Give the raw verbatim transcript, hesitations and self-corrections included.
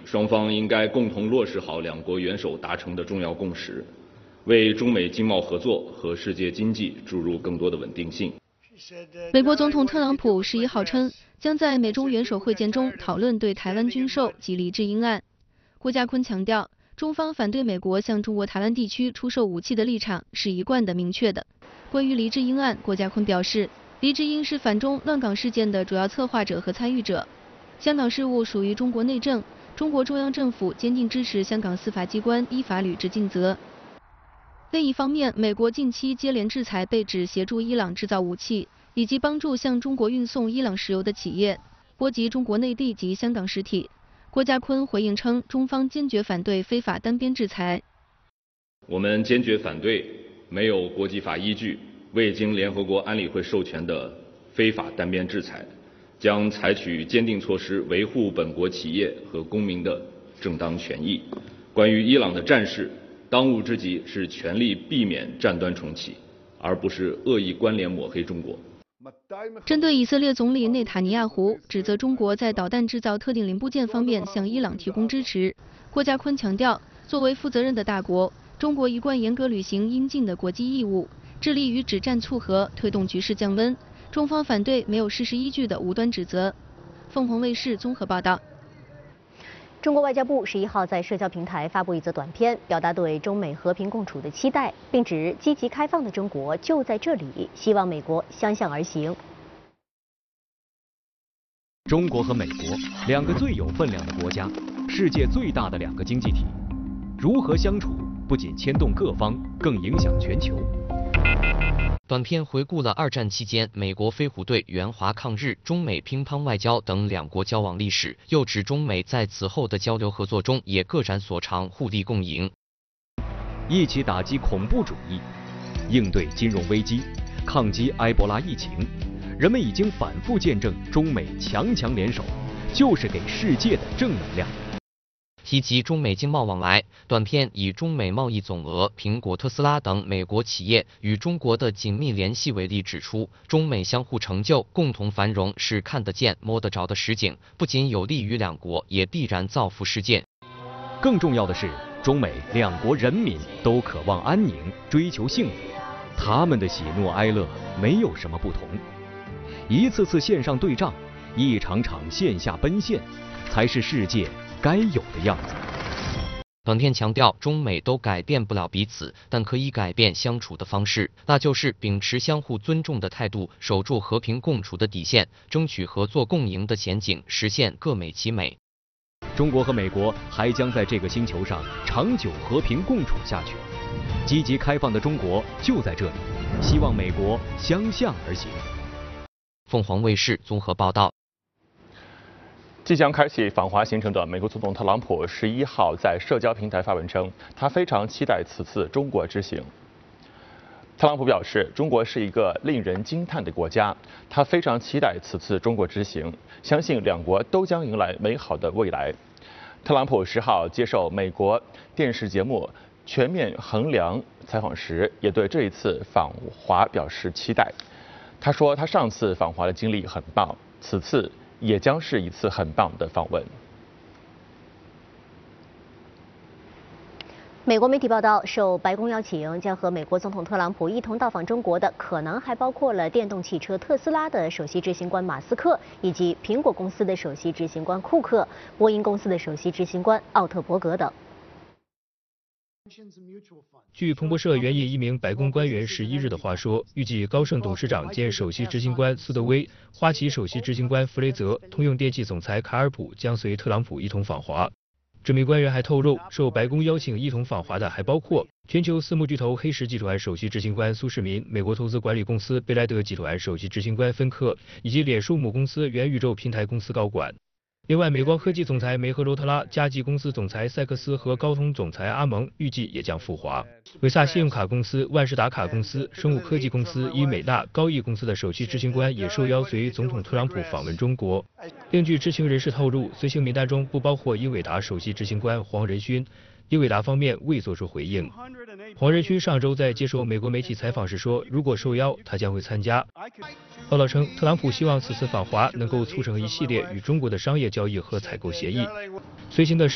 双方应该共同落实好两国元首达成的重要共识，为中美经贸合作和世界经济注入更多的稳定性。 美国总统特朗普十一号称，将在美中元首会见中讨论对台湾军售及黎智英案。郭家坤强调，中方反对美国向中国台湾地区出售武器的立场是一贯的明确的。关于黎智英案，郭家坤表示，黎智英是反中乱港事件的主要策划者和参与者，香港事务属于中国内政，中国中央政府坚定支持香港司法机关依法履职尽责。另一方面，美国近期接连制裁被指协助伊朗制造武器，以及帮助向中国运送伊朗石油的企业，波及中国内地及香港实体。郭家坤回应称，中方坚决反对非法单边制裁。 我们坚决反对没有国际法依据、未经联合国安理会授权的非法单边制裁，将采取坚定措施维护本国企业和公民的正当权益。关于伊朗的战事，当务之急是全力避免战端重启，而不是恶意关联抹黑中国。 针对以色列总理内塔尼亚胡指责中国在导弹制造特定零部件方面向伊朗提供支持，郭家坤强调，作为负责任的大国，中国一贯严格履行应尽的国际义务，致力于止战促和，推动局势降温。中方反对没有事实依据的无端指责。凤凰卫视综合报道。 中国外交部十一号在社交平台发布一则短片，表达对中美和平共处的期待，并指积极开放的中国就在这里，希望美国相向而行。 中国和美国两个最有分量的国家，世界最大的两个经济体，如何相处，不仅牵动各方，更影响全球。 短片回顾了二战期间美国飞虎队援华抗日、中美乒乓外交等两国交往历史，又指中美在此后的交流合作中也各展所长，互利共赢， 一起打击恐怖主义，应对金融危机，抗击埃博拉疫情。人们已经反复见证中美强强联手，就是给世界的正能量。 提及中美经贸往来，短片以中美贸易总额、苹果、特斯拉等美国企业与中国的紧密联系为例，指出中美相互成就、共同繁荣是看得见、摸得着的实景，不仅有利于两国，也必然造福世界。 更重要的是，中美两国人民都渴望安宁，追求幸福，他们的喜怒哀乐没有什么不同。一次次线上对仗，一场场线下奔现，才是世界该有的样子。 短片强调，中美都改变不了彼此，但可以改变相处的方式，那就是秉持相互尊重的态度，守住和平共处的底线，争取合作共赢的前景，实现各美其美。 中国和美国还将在这个星球上长久和平共处下去。积极开放的中国就在这里，希望美国相向而行。 凤凰卫视综合报道。 即将开启访华行程的美国总统特朗普十一号在社交平台发文称，他非常期待此次中国之行。特朗普表示，中国是一个令人惊叹的国家，他非常期待此次中国之行，相信两国都将迎来美好的未来。特朗普十号接受美国电视节目《全面衡量》采访时，也对这一次访华表示期待。他说，他上次访华的经历很棒，此次也将是一次很棒的访问。 美国媒体报道，受白宫邀请，将和美国总统特朗普一同到访中国的，可能还包括了电动汽车特斯拉的首席执行官马斯克，以及苹果公司的首席执行官库克、波音公司的首席执行官奥特伯格等。 据彭博社援引一名白宫官员十一日的话说，预计高盛董事长兼首席执行官苏德威、花旗首席执行官弗雷泽、通用电气总裁卡尔普将随特朗普一同访华。这名官员还透露，受白宫邀请一同访华的还包括全球私募巨头黑石集团首席执行官苏世民、美国投资管理公司贝莱德集团首席执行官芬克，以及脸书母公司元宇宙平台公司高管。另外，美光科技总裁梅赫罗特拉、嘉际公司总裁塞克斯和高通总裁阿蒙预计也将赴华。维萨信用卡公司、万事达卡公司、生物科技公司、伊美纳、高毅公司的首席执行官也受邀随总统特朗普访问中国。另据知情人士透露，随行名单中不包括英伟达首席执行官黄仁勋。英伟达方面未作出回应。黄仁勋上周在接受美国媒体采访时说，如果受邀，他将会参加。报道称，特朗普希望此次访华能够促成一系列与中国的商业交易和采购协议。随行的是